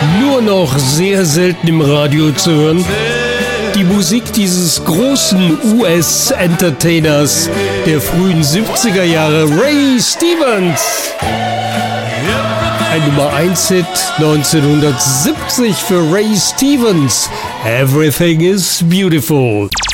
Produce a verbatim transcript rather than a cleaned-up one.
nur noch sehr selten im Radio zu hören. Die Musik dieses großen U S-Entertainers der frühen siebziger Jahre, Ray Stevens. Ein Nummer eins Hit neunzehnhundertsiebzig für Ray Stevens. Everything is Beautiful.